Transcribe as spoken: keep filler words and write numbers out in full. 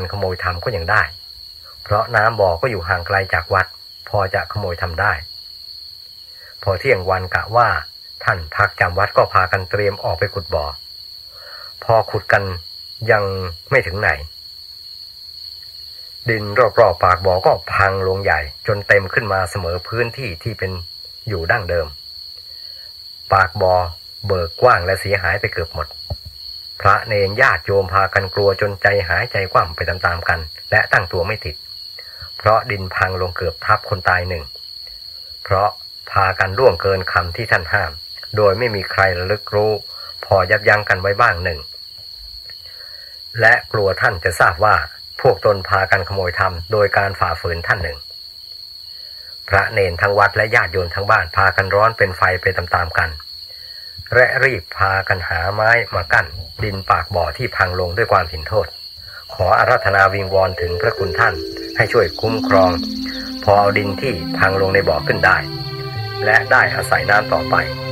ขโมยทำก็ยังได้เพราะน้ำบ่อก็อยู่ห่างไกลจากวัดพอจะขโมยทำได้พอเที่ยงวันกะว่าท่านพักจำวัดก็พากันเตรียมออกไปขุดบ่อพอขุดกันยังไม่ถึงไหนดินรอบๆปากบ่อก็พังลงใหญ่จนเต็มขึ้นมาเสมอพื้นที่ที่เป็นอยู่ดั้งเดิมปากบ่อเบิกกว้างและเสียหายไปเกือบหมดพระเนรญาติโยมพากันกลัวจนใจหายใจคว่ำไปตามๆกันและตั้งตัวไม่ติดเพราะดินพังลงเกือบทับคนตายหนึ่งเพราะพากันล่วงเกินคำที่ท่านห้ามโดยไม่มีใครระลึกรู้พอยับยั้งกันไว้บ้างหนึ่งและกลัวท่านจะทราบว่าพวกตนพากันขโมยทำโดยการฝ่าฝืนท่านหนึ่งพระเนรทั้งวัดและญาติโยมทั้งบ้านพากันร้อนเป็นไฟไปตามๆกันและรีบพากันหาไม้มากั้นดินปากบ่อที่พังลงด้วยความเห็นโทษขออาราธนาวิงวอนถึงพระคุณท่านให้ช่วยคุ้มครองพอเอาดินที่พังลงในบ่อขึ้นได้และได้อาศัยน้ำต่อไป